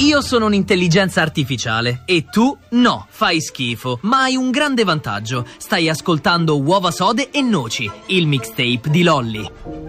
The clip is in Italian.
Io sono un'intelligenza artificiale e tu no, fai schifo, ma hai un grande vantaggio. Stai ascoltando Uova Sode e Noci, il mixtape di Lolli.